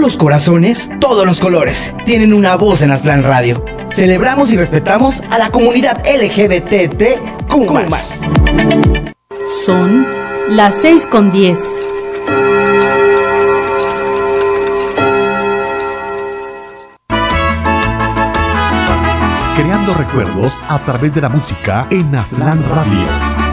los corazones, todos los colores tienen una voz en Aztlán Radio. Celebramos y respetamos a la comunidad LGBTQ+. Son las 6:10. Creando recuerdos a través de la música en Aztlán Radio.